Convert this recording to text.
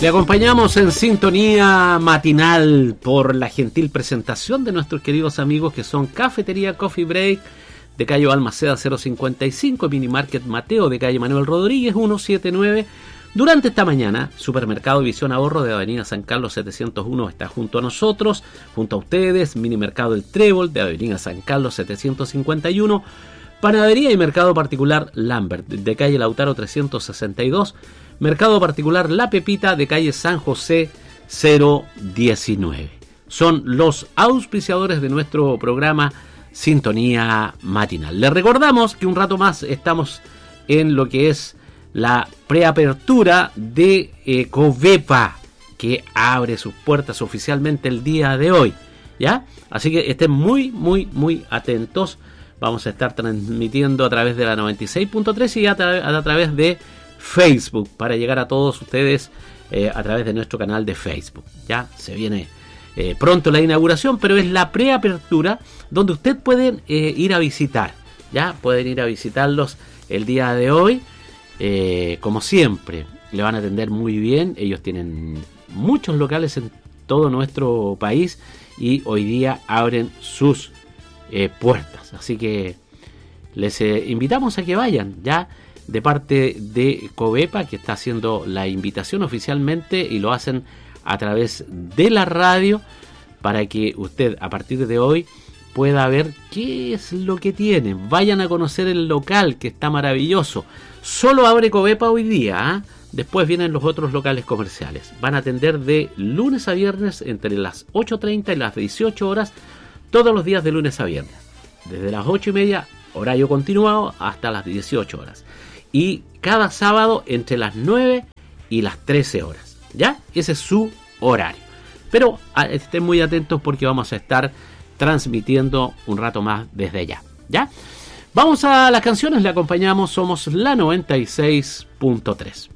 Le acompañamos en sintonía matinal por la gentil presentación de nuestros queridos amigos que son Cafetería Coffee Break de calle Balmaceda 055, Mini Market Mateo de calle Manuel Rodríguez 179. Durante esta mañana, Supermercado Visión Ahorro de Avenida San Carlos 701 está junto a nosotros, junto a ustedes. Mini Mercado El Trébol de Avenida San Carlos 751. Panadería y Mercado Particular Lambert de calle Lautaro 362. Mercado Particular La Pepita de calle San José 019. Son los auspiciadores de nuestro programa Sintonía Matinal. Les recordamos que un rato más estamos en lo que es la preapertura de Covepa, que abre sus puertas oficialmente el día de hoy, ¿ya? Así que estén muy atentos. Vamos a estar transmitiendo a través de la 96.3 y a través de Facebook para llegar a todos ustedes a través de nuestro canal de Facebook. Ya se viene pronto la inauguración, pero es la preapertura donde usted puede ir a visitar. Ya pueden ir a visitarlos el día de hoy. Como siempre, le van a atender muy bien. Ellos tienen muchos locales en todo nuestro país y hoy día abren sus puertas. Así que les invitamos a que vayan ya de parte de Covepa, que está haciendo la invitación oficialmente y lo hacen a través de la radio para que usted a partir de hoy pueda ver qué es lo que tienen. Vayan a conocer el local que está maravilloso. Solo abre Covepa hoy día, ¿eh? Después vienen los otros locales comerciales. Van a atender de lunes a viernes entre las 8:30 y las 18 horas, todos los días de lunes a viernes. Desde las 8:30, horario continuado, hasta las 18 horas. Y cada sábado entre las 9 y las 13 horas. ¿Ya? Ese es su horario. Pero estén muy atentos porque vamos a estar transmitiendo un rato más desde allá. ¿Ya? Vamos a las canciones, le acompañamos, somos la 96.3.